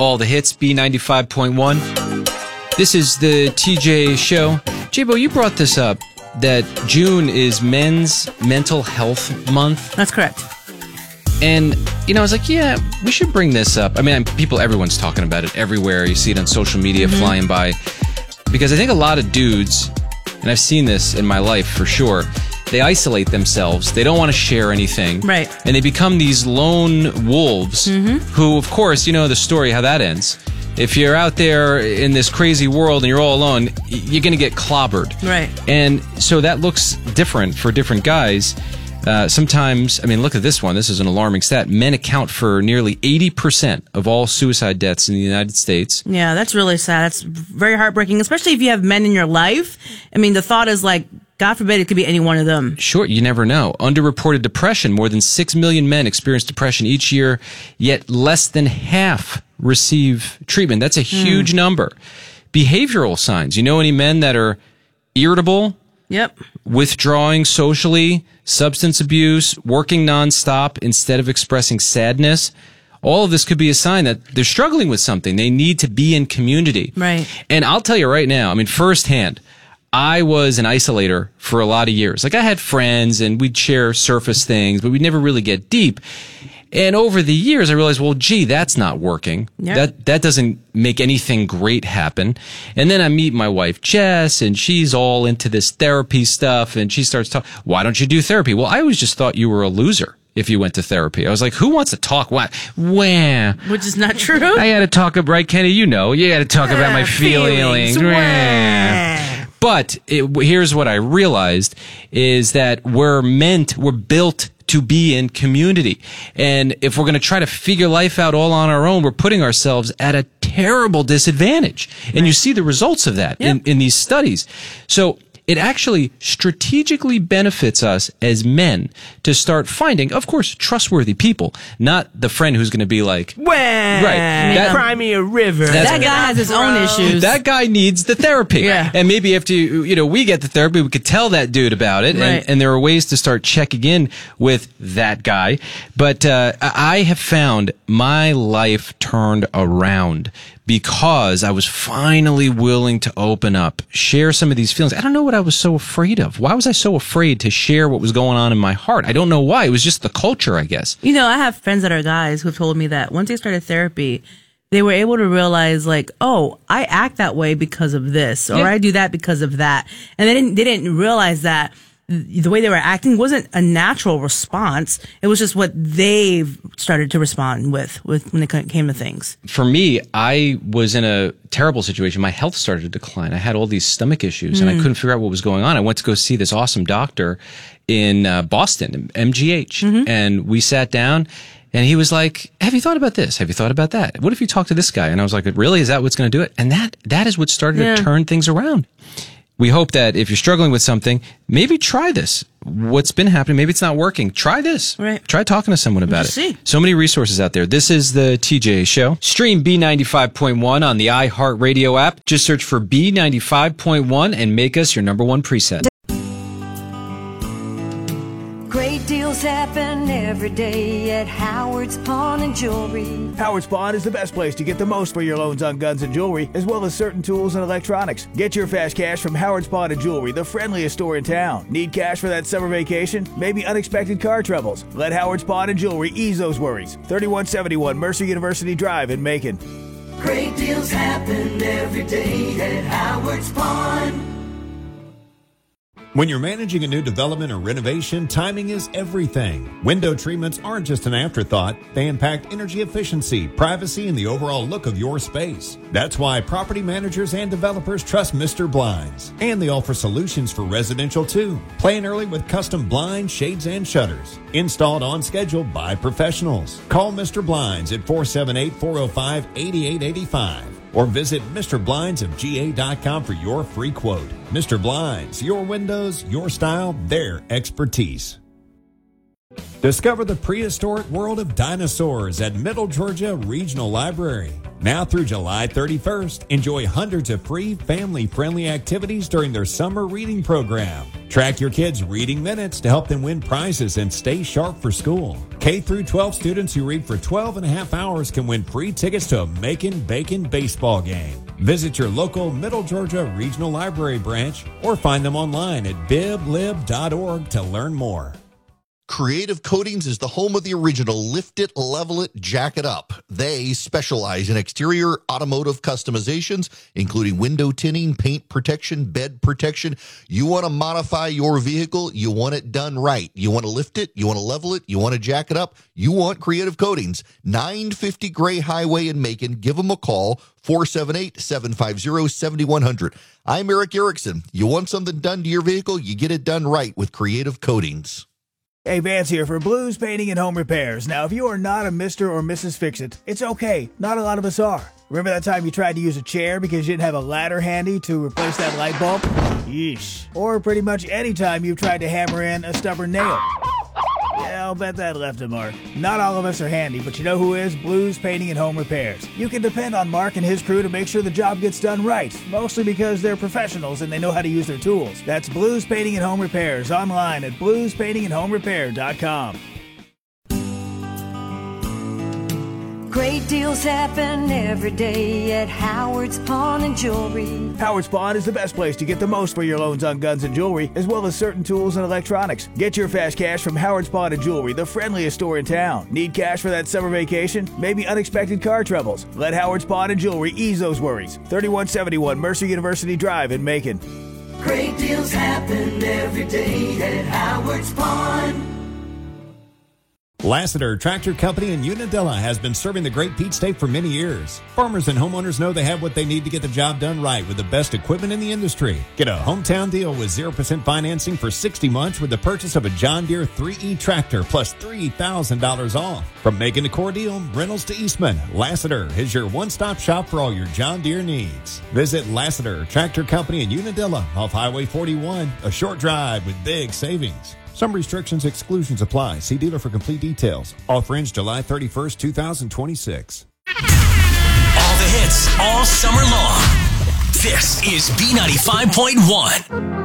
all the hits, B95.1. This is the TJ Show. J-Bo, you brought this up, that June is Men's Mental Health Month. That's correct. And, I was like, yeah, we should bring this up. I mean, everyone's talking about it everywhere. You see it on social media flying by. Because I think a lot of dudes, and I've seen this in my life for sure, they isolate themselves. They don't want to share anything. Right. And they become these lone wolves who, of course, you know the story, how that ends. If you're out there in this crazy world and you're all alone, you're going to get clobbered. Right. And so that looks different for different guys. Sometimes, I mean, look at this one. This is an alarming stat. Men account for nearly 80% of all suicide deaths in the United States. Yeah, that's really sad. That's very heartbreaking, especially if you have men in your life. I mean, the thought is like, God forbid it could be any one of them. Sure, you never know. Underreported depression. More than 6 million men experience depression each year, yet less than half receive treatment. That's a huge number. Behavioral signs. You know any men that are irritable? Yep. Withdrawing socially, substance abuse, working nonstop instead of expressing sadness. All of this could be a sign that they're struggling with something. They need to be in community. Right. And I'll tell you right now, I mean, firsthand, I was an isolator for a lot of years. Like, I had friends and we'd share surface things, but we'd never really get deep. And over the years, I realized, well, gee, that's not working. Yep. That doesn't make anything great happen. And then I meet my wife, Jess, and she's all into this therapy stuff. And she starts talking, why don't you do therapy? Well, I always just thought you were a loser if you went to therapy. I was like, who wants to talk? Why? Wah. Which is not true. I had to talk, right, Kenny? You know, you had to talk about my feelings. But here's what I realized is that we're built to be in community. And if we're going to try to figure life out all on our own, we're putting ourselves at a terrible disadvantage. And you see the results of that in these studies. So it actually strategically benefits us as men to start finding, of course, trustworthy people, not the friend who's going to be like, cry me a river. That guy has his own issues. That guy needs the therapy. Yeah. And maybe after, we get the therapy, we could tell that dude about it. Right. And there are ways to start checking in with that guy. But I have found my life turned around because I was finally willing to open up, share some of these feelings. I don't know what I was so afraid of. Why was I so afraid to share what was going on in my heart? I don't know why. It was just the culture, I guess. I have friends that are guys who have told me that once they started therapy, they were able to realize, like, oh, I act that way because of this, or I do that because of that. And they didn't realize that the way they were acting wasn't a natural response. It was just what they started to respond with when it came to things. For me, I was in a terrible situation. My health started to decline. I had all these stomach issues and I couldn't figure out what was going on. I went to go see this awesome doctor in Boston, MGH, and we sat down. And he was like, have you thought about this? Have you thought about that? What if you talk to this guy? And I was like, really? Is that what's going to do it? And that is what started to turn things around. We hope that if you're struggling with something, maybe try this. What's been happening, maybe it's not working. Try this. Right. Try talking to someone about it. See. So many resources out there. This is the TJ Show. Stream B95.1 on the iHeartRadio app. Just search for B95.1 and make us your number one preset. Great deals happen every day at Howard's Pawn and Jewelry. Howard's Pawn is the best place to get the most for your loans on guns and jewelry, as well as certain tools and electronics. Get your fast cash from Howard's Pawn and Jewelry, the friendliest store in town. Need cash for that summer vacation? Maybe unexpected car troubles? Let Howard's Pawn and Jewelry ease those worries. 3171 Mercer University Drive in Macon. Great deals happen every day at Howard's Pawn. When you're managing a new development or renovation, timing is everything. Window treatments aren't just an afterthought. They impact energy efficiency, privacy, and the overall look of your space. That's why property managers and developers trust Mr. Blinds. And they offer solutions for residential too. Plan early with custom blinds, shades, and shutters. Installed on schedule by professionals. Call Mr. Blinds at 478-405-8885. Or visit MrBlindsofGA.com for your free quote. Mr. Blinds, your windows, your style, their expertise. Discover the prehistoric world of dinosaurs at Middle Georgia Regional Library. Now through July 31st, enjoy hundreds of free family-friendly activities during their summer reading program. Track your kids' reading minutes to help them win prizes and stay sharp for school. K through 12 students who read for 12 and a half hours can win free tickets to a Macon Bacon baseball game. Visit your local Middle Georgia Regional Library branch or find them online at biblib.org to learn more. Creative Coatings is the home of the original Lift It, Level It, Jack It Up. They specialize in exterior automotive customizations, including window tinting, paint protection, bed protection. You want to modify your vehicle, you want it done right. You want to lift it, you want to level it, you want to jack it up, you want Creative Coatings. 950 Gray Highway in Macon. Give them a call, 478-750-7100. I'm Eric Erickson. You want something done to your vehicle, you get it done right with Creative Coatings. Hey, Vance here for Blues Painting and Home Repairs. Now, if you are not a Mr. or Mrs. Fix-It, it's okay. Not a lot of us are. Remember that time you tried to use a chair because you didn't have a ladder handy to replace that light bulb? Yeesh. Or pretty much any time you've tried to hammer in a stubborn nail. Yeah, I'll bet that left a mark. Not all of us are handy, but you know who is? Blues Painting and Home Repairs. You can depend on Mark and his crew to make sure the job gets done right, mostly because they're professionals and they know how to use their tools. That's Blues Painting and Home Repairs online at bluespaintingandhomerepair.com. Great deals happen every day at Howard's Pawn and Jewelry. Howard's Pawn is the best place to get the most for your loans on guns and jewelry, as well as certain tools and electronics. Get your fast cash from Howard's Pawn and Jewelry, the friendliest store in town. Need cash for that summer vacation? Maybe unexpected car troubles? Let Howard's Pawn and Jewelry ease those worries. 3171 Mercer University Drive in Macon. Great deals happen every day at Howard's Pawn. Lassiter Tractor Company in Unadilla has been serving the Great Peach State for many years. Farmers and homeowners know they have what they need to get the job done right with the best equipment in the industry. Get a hometown deal with 0% financing for 60 months with the purchase of a John Deere 3E tractor plus $3,000 off. From Macon to Cordele, Reynolds to Eastman, Lassiter is your one-stop shop for all your John Deere needs. Visit Lassiter Tractor Company in Unadilla off Highway 41, a short drive with big savings. Some restrictions, exclusions apply. See dealer for complete details. Offer ends July 31st, 2026. All the hits, all summer long. This is B95.1.